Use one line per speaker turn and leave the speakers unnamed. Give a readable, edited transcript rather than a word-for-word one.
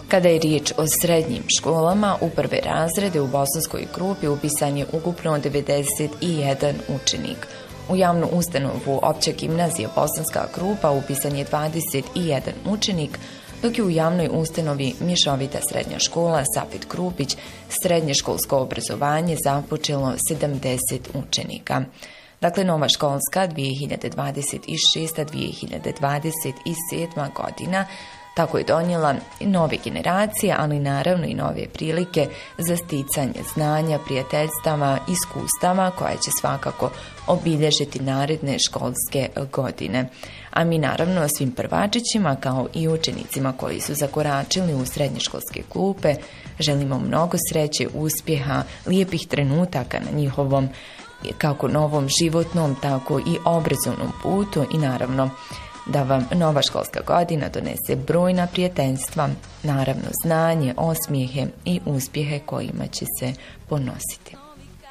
Kada je riječ o srednjim školama, u prve razrede u bosanskoj grupi upisan je ukupno 91 učenik. U javnu ustanovu Opća gimnazija Bosanska grupa upisan je 21 učenik, dok je u javnoj ustanovi Mješovita srednja škola Safet Krupić srednješkolsko obrazovanje započelo 70 učenika. Dakle, nova školska 2026-2027 godina tako je donijela nove generacije, ali naravno i nove prilike za sticanje znanja, prijateljstava, iskustava koja će svakako obilježiti naredne školske godine. A mi naravno svim prvačićima kao i učenicima koji su zakoračili u srednješkolske klupe želimo mnogo sreće, uspjeha, lijepih trenutaka na njihovom kako novom životnom, tako i obrazovnom putu i naravno da vam nova školska godina donese brojna prijateljstva, naravno znanje, osmijehe i uspjehe kojima će se ponositi.